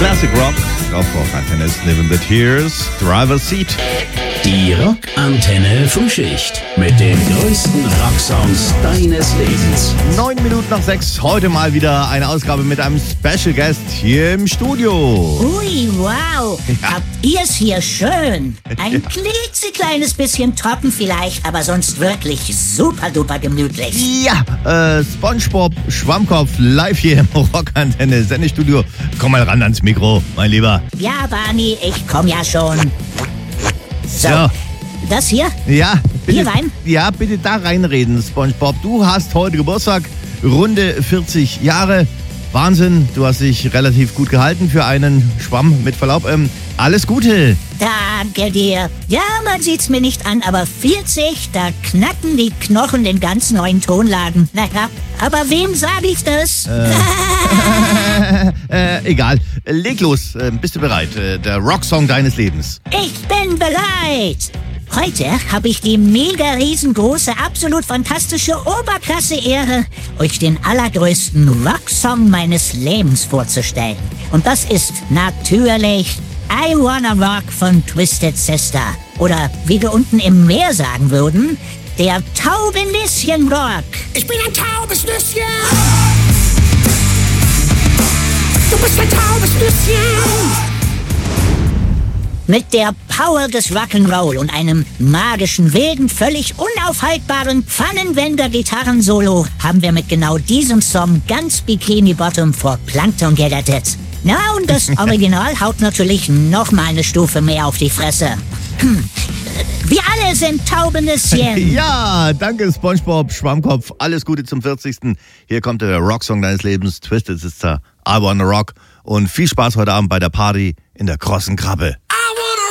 Classic Rock auf Rockantenne ist Live in the Tears, Driver's Seat. Die Rockantenne Frühschicht mit den größten Rocksongs deines Lebens. 9 Minuten nach 6, heute mal wieder eine Ausgabe mit einem Special Guest hier im Studio. Ui, wow, habt ihr's hier schön. Ein klitzekleines bisschen trocken vielleicht, aber sonst wirklich super duper gemütlich. Ja, SpongeBob Schwammkopf live hier im Rockantenne Sendestudio. Komm mal ran ans Mikro, mein Lieber. Ja, Barney, ich komm ja schon. So, das hier? Ja, bitte, Hier rein? Ja, bitte da reinreden, SpongeBob. Du hast heute Geburtstag, runde 40 Jahre. Wahnsinn, du hast dich relativ gut gehalten für einen Schwamm, mit Verlaub. Alles Gute. Danke dir. Ja, man sieht's mir nicht an, aber 40, da knacken die Knochen den ganz neuen Tonlagen. Naja, aber wem sage ich das? Egal. Leg los. Bist du bereit? Der Rocksong deines Lebens. Ich bin bereit. Heute habe ich die mega riesengroße, absolut fantastische Oberklasse-Ehre, euch den allergrößten Rocksong meines Lebens vorzustellen. Und das ist natürlich I Wanna Rock von Twisted Sister. Oder wie wir unten im Meer sagen würden, der Taubenüsschen-Rock. Ich bin ein taubes Nüsschen. Du bist ein taubes Nüsschen. Mit der Power des Rock'n'Roll und einem magischen, wilden, völlig unaufhaltbaren Pfannenwender-Gitarrensolo haben wir mit genau diesem Song ganz Bikini Bottom vor Plankton gerettet. Na, und das Original haut natürlich noch mal eine Stufe mehr auf die Fresse. Wir alle sind Taubenüsschen. Ja, danke SpongeBob Schwammkopf. Alles Gute zum 40. Hier kommt der Rocksong deines Lebens, Twisted Sister, I Wanna Rock. Und viel Spaß heute Abend bei der Party in der Krossen Krabbe.